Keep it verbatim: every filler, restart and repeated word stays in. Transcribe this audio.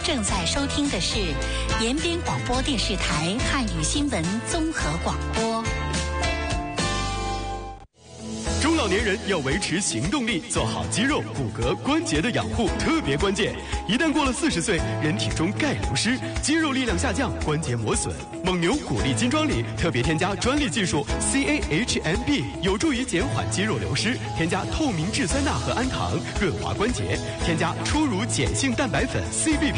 正在收听的是延边广播电视台汉语新闻综合广播。 中老年人要维持行动力，做好肌肉、骨骼、关节的养护特别关键。一旦过了四十岁，人体中钙流失，肌肉力量下降，关节磨损。蒙牛骨力金装里特别添加专利技术 C A H M B， 有助于减缓肌肉流失。添加透明质酸钠和氨糖，润滑关节。添加初乳碱性蛋白粉 C B P。